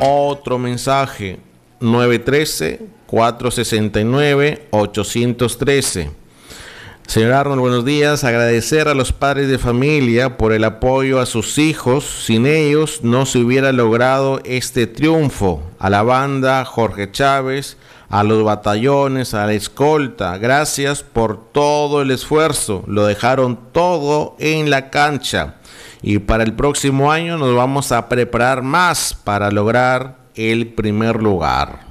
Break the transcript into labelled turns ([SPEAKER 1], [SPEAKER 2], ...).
[SPEAKER 1] Otro mensaje, 913-469-813. Señor Arnold, buenos días. Agradecer a los padres de familia por el apoyo a sus hijos. Sin ellos no se hubiera logrado este triunfo. A la banda Jorge Chávez, a los batallones, a la escolta, gracias por todo el esfuerzo. Lo dejaron todo en la cancha. Y para el próximo año nos vamos a preparar más para lograr el primer lugar.